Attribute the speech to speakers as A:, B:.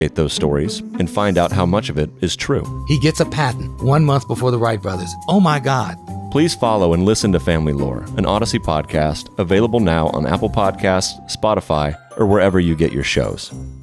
A: those stories and find out how much of it is true.
B: He gets a patent 1 month before the Wright brothers. Oh my God.
A: Please follow and listen to Family Lore, an Odyssey podcast, available now on Apple Podcasts, Spotify, or wherever you get your shows.